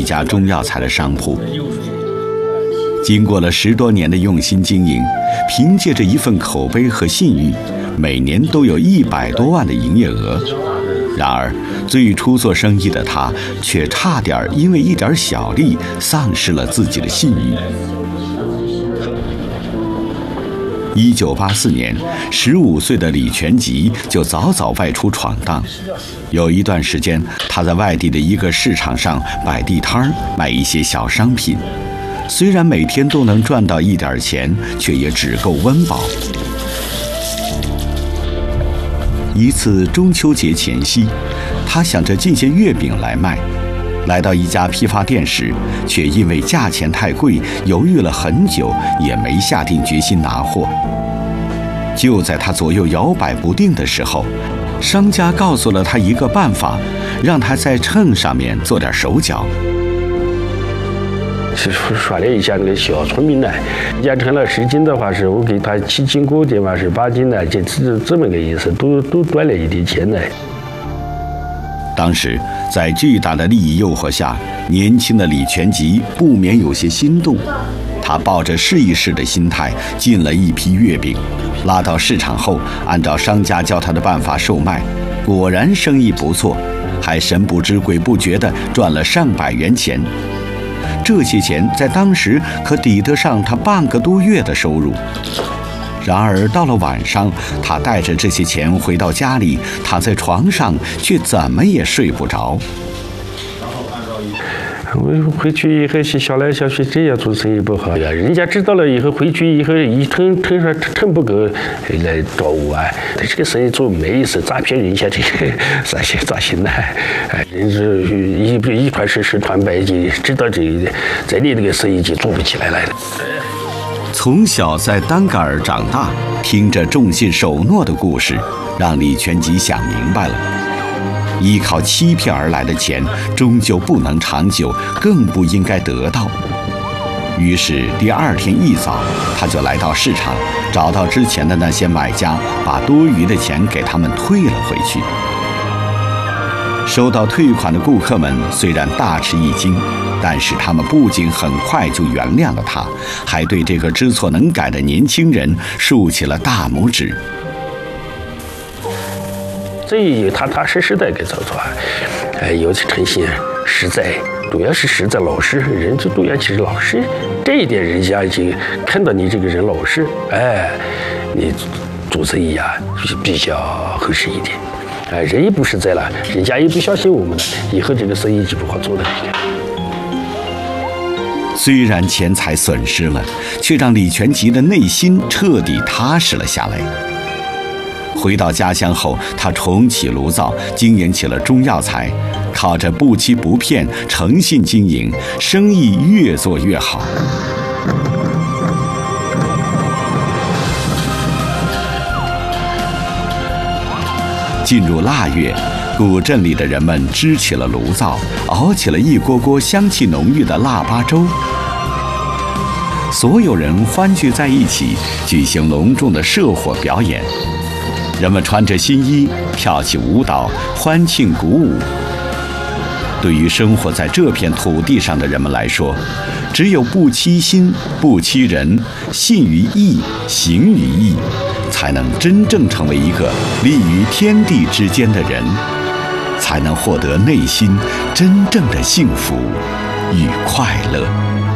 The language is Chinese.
家中药材的商铺。经过了10多年的用心经营，凭借着一份口碑和信誉，每年都有100多万的营业额。然而，最初做生意的他却差点因为一点小利丧失了自己的信誉。1984年，15岁的李全吉就早早外出闯荡。有一段时间，他在外地的一个市场上摆地摊儿，卖一些小商品。虽然每天都能赚到一点钱，却也只够温饱。一次中秋节前夕，他想着进些月饼来卖。来到一家批发店时，却因为价钱太贵，犹豫了很久，也没下定决心拿货。就在他左右摇摆不定的时候，商家告诉了他一个办法，让他在秤上面做点手脚。 是说了一下那个小聪明呢，压成了10斤的话，是我给他7斤锅的话是8斤呢，就这么个意思，都赚了一点钱呢。 当时在巨大的利益诱惑下，年轻的李全吉不免有些心动。他抱着试一试的心态进了一批月饼，拉到市场后，按照商家教他的办法售卖，果然生意不错，还神不知鬼不觉地赚了上百元钱。这些钱在当时可抵得上他半个多月的收入。然而到了晚上，他带着这些钱回到家里，躺在床上却怎么也睡不着。 我回去以后小来小去，这样做生意不好呀。人家知道了以后，回去以后一称不够来找我啊。这个生意做没意思，诈骗人家这个咋行呢？人是一传十，十传百，就知道这个在你这个生意就做不起来了。 从小在单杆儿长大，听着重信守诺的故事，让李全吉想明白了。依靠欺骗而来的钱，终究不能长久，更不应该得到。于是第2天一早，他就来到市场，找到之前的那些买家，把多余的钱给他们退了回去。收到退款的顾客们虽然大吃一惊，但是他们不仅很快就原谅了他，还对这个知错能改的年轻人竖起了大拇指。 这也踏踏实实的给做出来，有诚信实在，主要是实在老实，人最重要其实老实，这一点人家已经看到你这个人老实，你做生意啊比较合适一点。人也不实在了，人家也不相信我们了，以后这个生意就不好做了。 虽然钱财损失了，却让李全吉的内心彻底踏实了下来。回到家乡后，他重启炉灶，经营起了中药材，靠着不欺不骗、诚信经营，生意越做越好。进入腊月，古镇里的人们支起了炉灶，熬起了一锅锅香气浓郁的腊八粥。所有人欢聚在一起，举行隆重的社火表演。人们穿着新衣，跳起舞蹈，欢庆鼓舞。对于生活在这片土地上的人们来说，只有不欺心、不欺人，信于义，行于义，才能真正成为一个立于天地之间的人，才能获得内心真正的幸福与快乐。